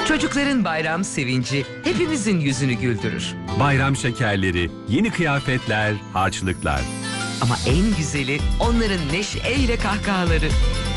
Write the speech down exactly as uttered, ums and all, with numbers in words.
Çocukların bayram sevinci hepimizin yüzünü güldürür. Bayram şekerleri, yeni kıyafetler, harçlıklar. Ama en güzeli onların neşeyle kahkahaları.